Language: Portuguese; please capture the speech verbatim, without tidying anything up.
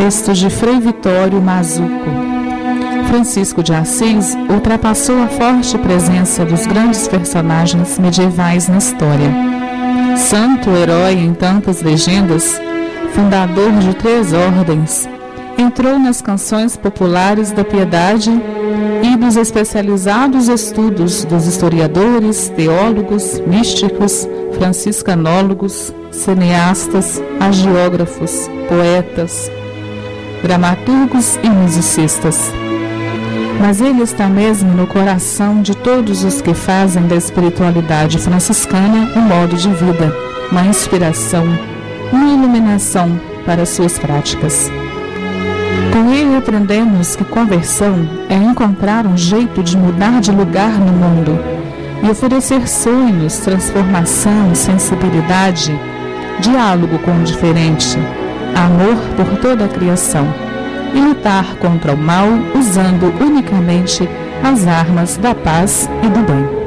Texto de Frei Vitório Mazuco. Francisco de Assis ultrapassou a forte presença dos grandes personagens medievais na história. Santo herói em tantas legendas, fundador de três ordens, entrou nas canções populares da piedade e dos especializados estudos dos historiadores, teólogos, místicos, franciscanólogos, cineastas, agiógrafos, poetas, dramaturgos e musicistas. Mas ele está mesmo no coração de todos os que fazem da espiritualidade franciscana um modo de vida, uma inspiração, uma iluminação para suas práticas. Com ele aprendemos que conversão é encontrar um jeito de mudar de lugar no mundo e oferecer sonhos, transformação, sensibilidade, diálogo com o diferente, amor por toda a criação e lutar contra o mal usando unicamente as armas da paz e do bem.